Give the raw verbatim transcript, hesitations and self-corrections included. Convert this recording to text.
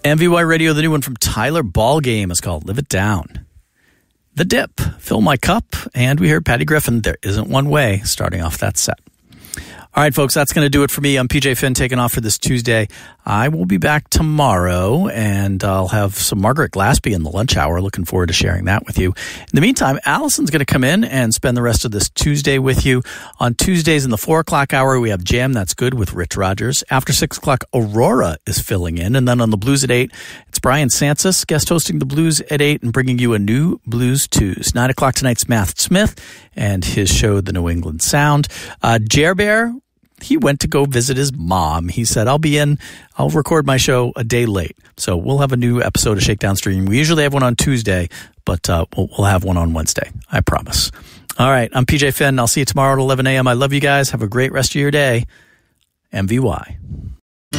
M V Y Radio, the new one from Tyler Ballgame is called Live It Down. The Dip, Fill My Cup, and we heard Patty Griffin, There Isn't One Way, starting off that set. All right, folks, that's going to do it for me. I'm P J Finn taking off for this Tuesday. I will be back tomorrow, and I'll have some Margaret Glaspie in the lunch hour. Looking forward to sharing that with you. In the meantime, Allison's going to come in and spend the rest of this Tuesday with you. On Tuesdays in the four o'clock hour, we have Jam That's Good with Rich Rogers. After six o'clock, Aurora is filling in. And then on the Blues at eight, it's Brian Sansis, guest hosting the Blues at eight and bringing you a new Blues Tues. nine o'clock tonight's Matt Smith and his show, The New England Sound. Uh, Jer Bear, he went to go visit his mom. He said, I'll be in, I'll record my show a day late. So we'll have a new episode of Shakedown Stream. We usually have one on Tuesday, but uh, we'll, we'll have one on Wednesday. I promise. All right. I'm P J Finn. I'll see you tomorrow at eleven a.m. I love you guys. Have a great rest of your day. M V Y.